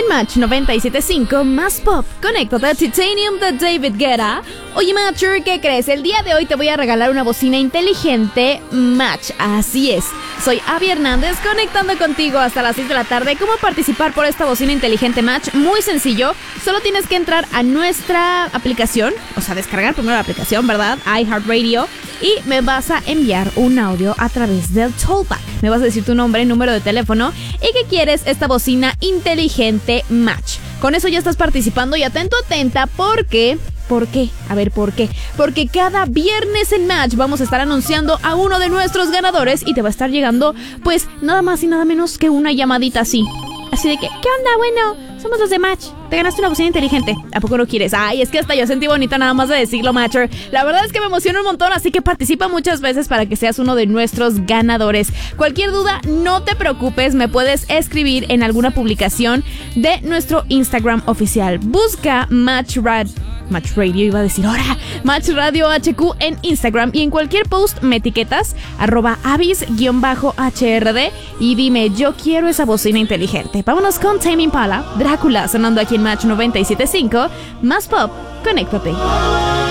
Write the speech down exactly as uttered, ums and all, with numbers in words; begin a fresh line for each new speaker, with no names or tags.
En Match noventa y siete punto cinco, más pop, conéctate Titanium de David Guetta. Oye, Matcher, ¿qué crees? El día de hoy te voy a regalar una bocina inteligente Match. Así es, soy Abby Hernández conectando contigo hasta las seis de la tarde. ¿Cómo participar por esta bocina inteligente Match? Muy sencillo, solo tienes que entrar a nuestra aplicación, o sea, descargar primero la aplicación, ¿verdad? iHeartRadio, y me vas a enviar un audio a través del Talkback. Me vas a decir tu nombre, número de teléfono y que quieres esta bocina inteligente Match. Con eso ya estás participando y atento, atenta, porque... ¿Por qué? A ver, ¿por qué? Porque cada viernes en Match vamos a estar anunciando a uno de nuestros ganadores y te va a estar llegando, pues, nada más y nada menos que una llamadita así. Así de que, ¿qué onda? Bueno, somos los de Match. Te ganaste una bocina inteligente. ¿A poco no quieres? Ay, es que hasta yo sentí bonita nada más de decirlo, Matcher. La verdad es que me emociona un montón, así que participa muchas veces para que seas uno de nuestros ganadores. Cualquier duda, no te preocupes, me puedes escribir en alguna publicación de nuestro Instagram oficial. Busca Match Rad... Match Radio, iba a decir ahora, Match Radio H Q en Instagram, y en cualquier post me etiquetas arroba avis-H R D y dime, yo quiero esa bocina inteligente. Vámonos con Tame Impala, Drácula, sonando aquí en Match noventa y siete punto cinco, más pop, conéctate.